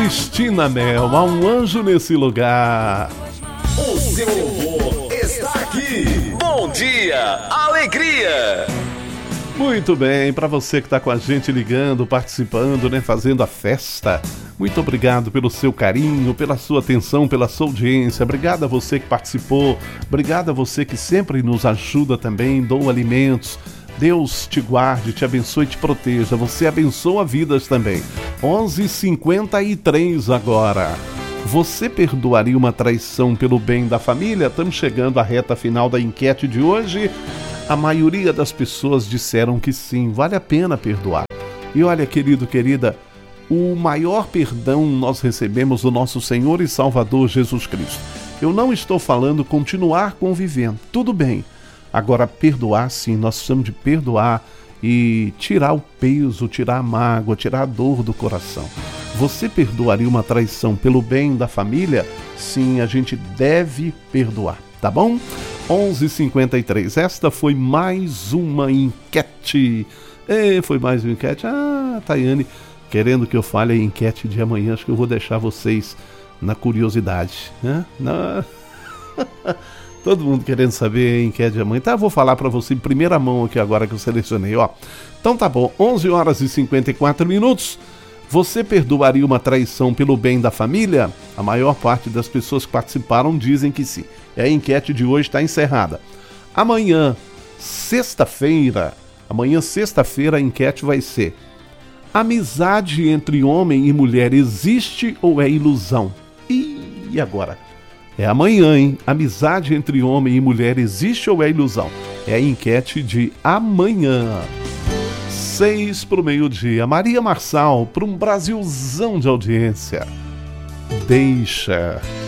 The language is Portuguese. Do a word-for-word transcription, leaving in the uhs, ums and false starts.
Cristina Mel, há um anjo nesse lugar. O seu louvor está aqui. Bom dia, alegria. Muito bem, para você que está com a gente ligando, participando, né, fazendo a festa. Muito obrigado pelo seu carinho, pela sua atenção, pela sua audiência. Obrigado a você que participou. Obrigado a você que sempre nos ajuda também, doa alimentos. Deus te guarde, te abençoe e te proteja. Você abençoa vidas também. onze e cinquenta e três agora. Você perdoaria uma traição pelo bem da família? Estamos chegando à reta final da enquete de hoje. A maioria das pessoas disseram que sim, vale a pena perdoar. E olha, querido, querida, o maior perdão nós recebemos do nosso Senhor e Salvador Jesus Cristo. Eu não estou falando continuar convivendo, tudo bem. Agora, perdoar sim, nós precisamos de perdoar e tirar o peso, tirar a mágoa, tirar a dor do coração. Você perdoaria uma traição pelo bem da família? Sim, a gente deve perdoar, tá bom? onze e cinquenta e três, esta foi mais uma enquete. E foi mais uma enquete. Ah, Tayane, querendo que eu fale a enquete de amanhã, acho que eu vou deixar vocês na curiosidade, né? Na... Todo mundo querendo saber a enquete de amanhã. Então eu vou falar para você em primeira mão aqui agora que eu selecionei, ó. Então tá bom, onze horas e cinquenta e quatro minutos. Você perdoaria uma traição pelo bem da família? A maior parte das pessoas que participaram dizem que sim. E a enquete de hoje está encerrada. Amanhã, sexta-feira, amanhã sexta-feira a enquete vai ser: amizade entre homem e mulher existe ou é ilusão? E agora? É amanhã, hein? Amizade entre homem e mulher existe ou é ilusão? É a enquete de amanhã. Seis para o meio-dia. Maria Marçal, para um Brasilzão de audiência. Deixa...